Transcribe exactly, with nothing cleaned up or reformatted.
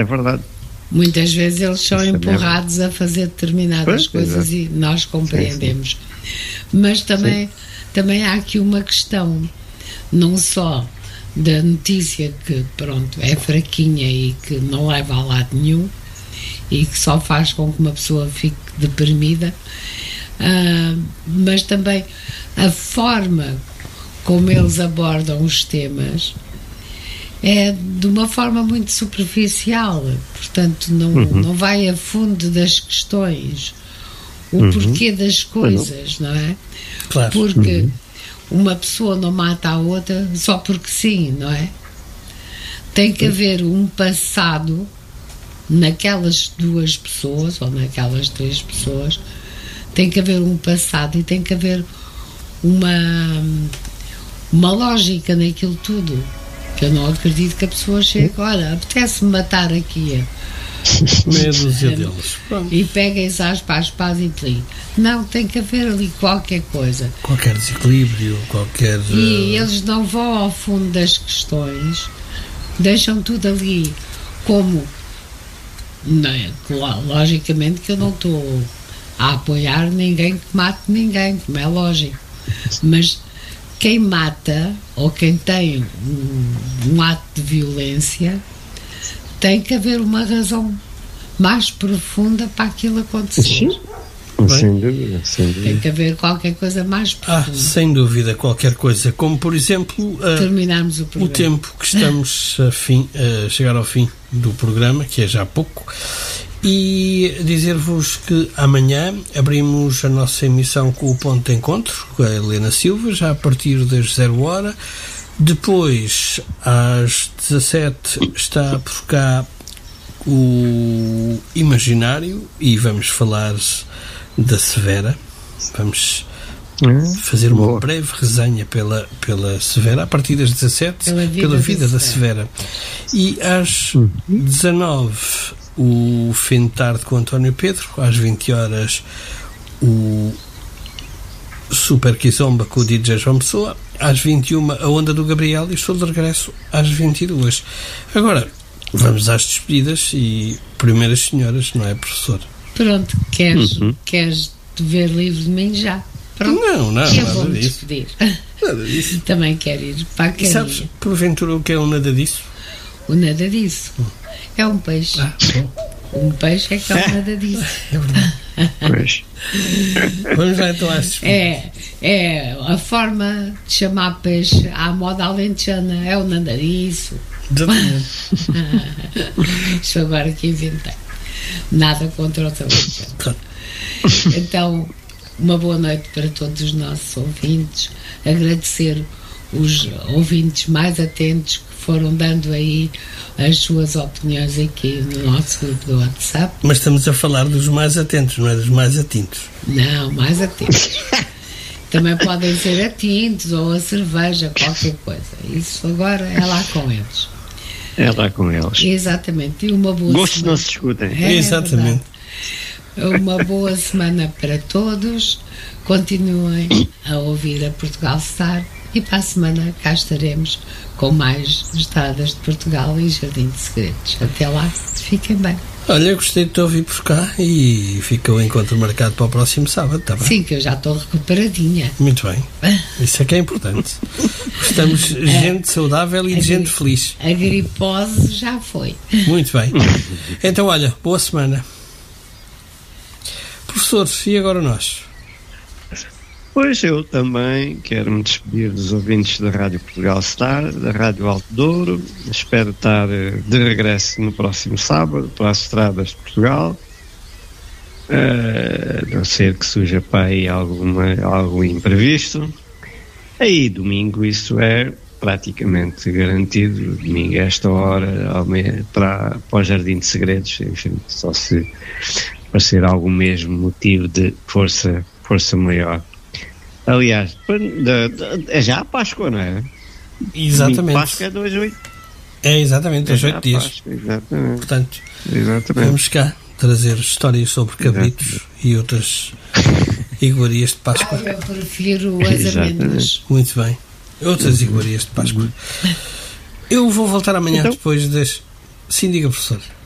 É verdade. Muitas vezes eles são Isso empurrados é a fazer determinadas pois, coisas exato. e nós compreendemos. Sim, sim. Mas também, também há aqui uma questão, não só da notícia que, pronto, é fraquinha e que não leva a lado nenhum e que só faz com que uma pessoa fique deprimida, uh, mas também a forma como eles abordam os temas é de uma forma muito superficial, portanto não, Uhum. não vai a fundo das questões, o Uhum. porquê das coisas, não é? Claro. Porque Uhum. uma pessoa não mata a outra só porque sim, não é? Tem que haver um passado naquelas duas pessoas ou naquelas três pessoas, tem que haver um passado e tem que haver uma, uma lógica naquilo tudo. Eu não acredito que a pessoa chegue, olha, apetece-me matar aqui Meia dúzia deles. Pronto. e peguem-se às pás, pás e plim. Não, tem que haver ali qualquer coisa. Qualquer desequilíbrio, qualquer. E eles não vão ao fundo das questões, deixam tudo ali como. Não é, logicamente que eu não estou a apoiar ninguém que mate ninguém, como é lógico. Mas quem mata ou quem tem um, um ato de violência tem que haver uma razão mais profunda para aquilo acontecer. Sim. Sem dúvida, sem dúvida. Tem que haver qualquer coisa mais Ah, profunda. sem dúvida, qualquer coisa. Como, por exemplo, ah, Terminarmos o o programa. tempo que estamos a, fim, a chegar ao fim do programa, que é já pouco, e dizer-vos que amanhã abrimos a nossa emissão com o Ponto de Encontro, com a Helena Silva, já a partir das zero hora. Depois, às dezassete, está por cá o Imaginário e vamos falar da Severa. Vamos fazer uma boa. breve resenha pela, pela Severa, a partir das dezassete, Pela vida pela da vida da Severa. E às dezanove, o Fim de Tarde com António Pedro. Às vinte horas, o Super Kizomba com o D J João Pessoa. Às vinte e uma, a Onda do Gabriel, e estou de regresso às vinte e duas. Agora, vamos às despedidas e primeiras senhoras, não é, professor? Pronto, queres, Uhum. queres te ver livre de mim já? Pronto. Não, não, Eu nada vou-me disso. despedir. Nada disso. Também quero ir para a E caminha. sabes, porventura, o que é um nada disso? O nada disso. É um peixe. Ah, bom. Um peixe é que é o nada disso. É verdade. Pois. Vamos lá então às despedidas. É, é a forma de chamar peixe à moda alentejana. É o nada disso. Exatamente. Isto agora que inventei. Nada contra o alentejano. Pronto. Então, uma boa noite para todos os nossos ouvintes. Agradecer os ouvintes mais atentos que foram dando aí as suas opiniões aqui no nosso grupo do WhatsApp. Mas estamos a falar dos mais atentos, não é dos mais atintos. Não, mais atentos. Também podem ser a tintos ou a cerveja, qualquer coisa. Isso agora é lá com eles. É lá com eles. Exatamente. E uma boa Gostos semana. não se escutem. É Exatamente. verdade. Uma boa semana para todos. Continuem a ouvir a Portugal Star e para a semana cá estaremos com mais Estradas de Portugal e Jardim de Segredos. Até lá, fiquem bem. Olha, gostei de te ouvir por cá e fica o encontro marcado para o próximo sábado, está bem? Sim, que eu já estou recuperadinha. Muito bem. Isso é que é importante. Gostamos de gente saudável e de gente feliz. A gripose já foi. Muito bem. Então, olha, boa semana. Professores, e agora nós? Pois eu também quero me despedir dos ouvintes da Rádio Portugal Star, da Rádio Alto Douro. Espero estar de regresso no próximo sábado para as Estradas de Portugal. Uh, a não ser que surja para aí alguma, algo imprevisto. Aí domingo isso é praticamente garantido. Domingo a esta hora ao meio, para, para o Jardim de Segredos, enfim, só se parecer algum mesmo motivo de força, força maior. Aliás, é já a Páscoa, não é? Exatamente. Páscoa é dois oito. É exatamente, dois É oito dias. Páscoa, exatamente. Portanto, Exatamente. vamos cá trazer histórias sobre cabritos Exatamente. e outras iguarias de Páscoa. Eu prefiro as Exatamente. amêndoas. Muito bem. Outras iguarias de Páscoa. Eu vou voltar amanhã Então? depois das... Sim, diga, professor.